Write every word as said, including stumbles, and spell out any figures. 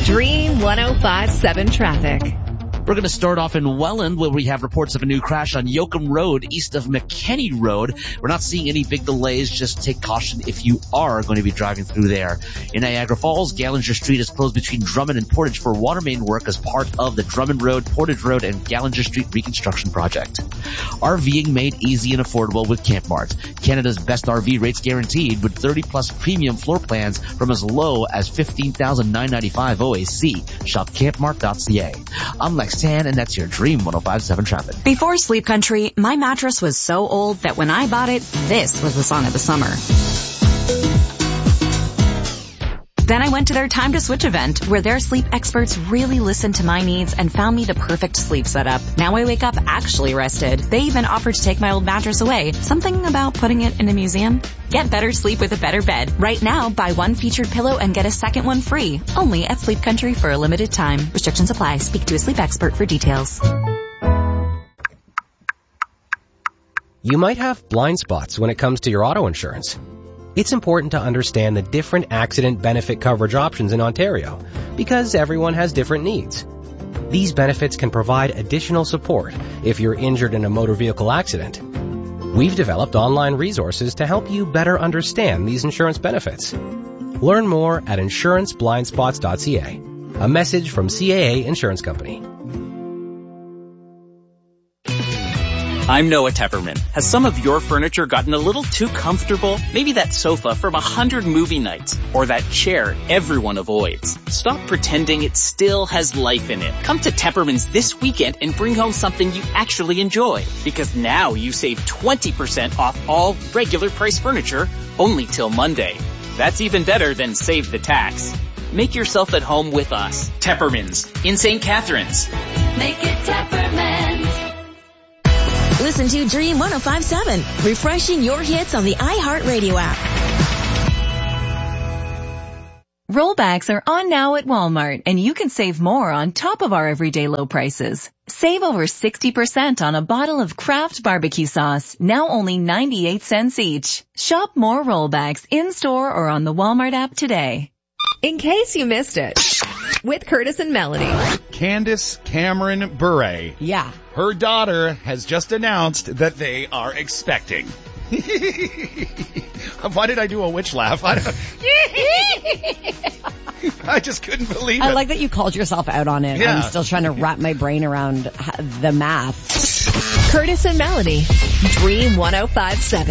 Dream one oh five point seven traffic. We're going to start off in Welland, where we have reports of a new crash on Yoakum Road east of McKinney Road. We're not seeing any big delays. Just take caution if you are going to be driving through there. In Niagara Falls, Gallinger Street is closed between Drummond and Portage for water main work as part of the Drummond Road, Portage Road, and Gallinger Street reconstruction project. RVing made easy and affordable with Camp Mart. Canada's best R V rates guaranteed with thirty plus premium floor plans from as low as fifteen thousand nine hundred ninety-five O A C. Shop camp mart dot c a. I'm Lex Tan, and that's your Dream one oh five point seven traffic. Before Sleep Country, my mattress was so old that when I bought it, this was the song of the summer. Then I went to their Time to Switch event, where their sleep experts really listened to my needs and found me the perfect sleep setup. Now I wake up actually rested. They even offered to take my old mattress away. Something about putting it in a museum? Get better sleep with a better bed. Right now, buy one featured pillow and get a second one free. Only at Sleep Country for a limited time. Restrictions apply. Speak to a sleep expert for details. You might have blind spots when it comes to your auto insurance. It's important to understand the different accident benefit coverage options in Ontario because everyone has different needs. These benefits can provide additional support if you're injured in a motor vehicle accident. We've developed online resources to help you better understand these insurance benefits. Learn more at insurance blind spots dot c a. A message from C A A Insurance Company. I'm Noah Tepperman. Has some of your furniture gotten a little too comfortable? Maybe that sofa from a hundred movie nights, or that chair everyone avoids. Stop pretending it still has life in it. Come to Tepperman's this weekend and bring home something you actually enjoy. Because now you save twenty percent off all regular price furniture only till Monday. That's even better than save the tax. Make yourself at home with us. Tepperman's in Saint Catharines. Make it Tepperman's. Listen to Dream one oh five point seven, refreshing your hits on the iHeartRadio app. Rollbacks are on now at Walmart, and you can save more on top of our everyday low prices. Save over sixty percent on a bottle of Kraft barbecue sauce, now only ninety-eight cents each. Shop more rollbacks in-store or on the Walmart app today. In case you missed it, with Curtis and Melanie. Candace Cameron Bure. Yeah. Her daughter has just announced that they are expecting. Why did I do a witch laugh? I, don't... I just couldn't believe it. I like that you called yourself out on it. Yeah. I'm still trying to wrap my brain around the math. Curtis and Melanie, Dream one oh five point seven.